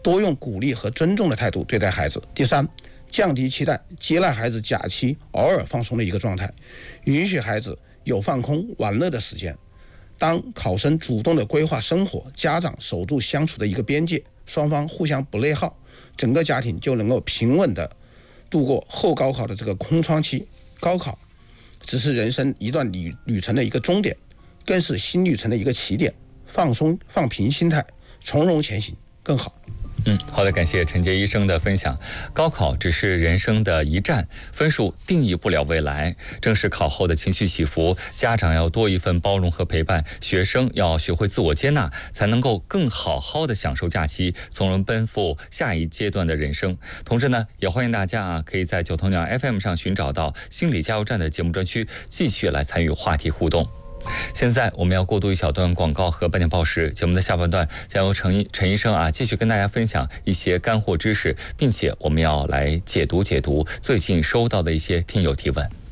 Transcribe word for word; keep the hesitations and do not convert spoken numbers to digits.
多用鼓励和尊重的态度对待孩子。第三，降低期待，接纳孩子假期偶尔放松的一个状态，允许孩子有放空玩乐的时间。当考生主动的规划生活，家长守住相处的一个边界，双方互相不内耗，整个家庭就能够平稳的度过后高考的这个空窗期。高考只是人生一段旅旅程的一个终点，更是新旅程的一个起点。放松放平心态，从容前行更好。 嗯，好的，感谢陈杰医生的分享。高考只是人生的一站，分数定义不了未来。正是考后的情绪起伏，家长要多一份包容和陪伴，学生要学会自我接纳，才能够更好好的享受假期，从容奔赴下一阶段的人生。同时呢，也欢迎大家啊，可以在九头鸟 F M 上寻找到心理加油站的节目专区，继续来参与话题互动。现在我们要过渡一小段广告和半点报时，节目的下半段将由陈陈医生啊继续跟大家分享一些干货知识，并且我们要来解读解读最近收到的一些听友提问。